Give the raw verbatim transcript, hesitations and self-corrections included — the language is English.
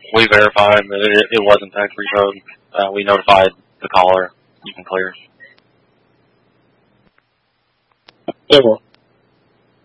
we verified that it, it wasn't tax repoed. Uh, we notified the caller. You can clear. Yeah, well.